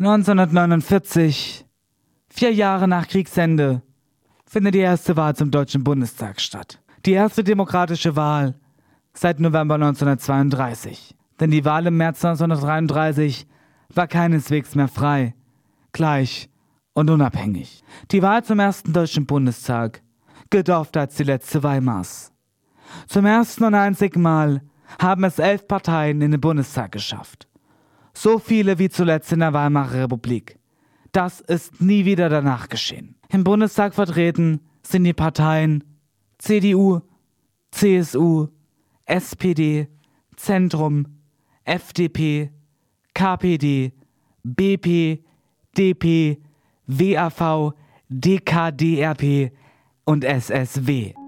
1949, 4 Jahre nach Kriegsende, findet die erste Wahl zum Deutschen Bundestag statt. Die erste demokratische Wahl seit November 1932. Denn die Wahl im März 1933 war keineswegs mehr frei, gleich und unabhängig. Die Wahl zum ersten Deutschen Bundestag gilt oft als die letzte Weimars. Zum ersten und einzigen Mal haben es 11 Parteien in den Bundestag geschafft. So viele wie zuletzt in der Weimarer Republik. Das ist nie wieder danach geschehen. Im Bundestag vertreten sind die Parteien CDU, CSU, SPD, Zentrum, FDP, KPD, BP, DP, WAV, DKDRP und SSW.